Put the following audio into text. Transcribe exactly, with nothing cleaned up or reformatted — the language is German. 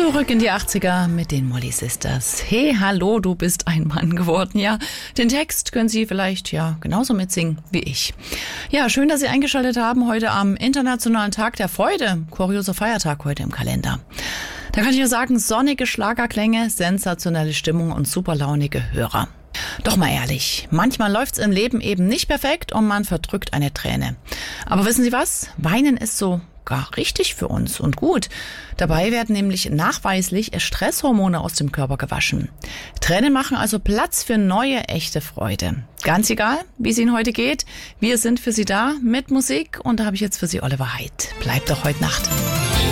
Zurück in die achtziger mit den Molly Sisters. Hey, hallo, du bist ein Mann geworden, ja. Den Text können Sie vielleicht ja genauso mitsingen wie ich. Ja, schön, dass Sie eingeschaltet haben heute am Internationalen Tag der Freude. Kurioser Feiertag heute im Kalender. Da kann ich nur sagen, sonnige Schlagerklänge, sensationelle Stimmung und superlaunige Hörer. Doch mal ehrlich, manchmal läuft's im Leben eben nicht perfekt und man verdrückt eine Träne. Aber wissen Sie was? Weinen ist so gar richtig für uns und gut. Dabei werden nämlich nachweislich Stresshormone aus dem Körper gewaschen. Tränen machen also Platz für neue, echte Freude. Ganz egal, wie es Ihnen heute geht, wir sind für Sie da mit Musik und da habe ich jetzt für Sie Oliver Haidt. Bleibt doch heute Nacht.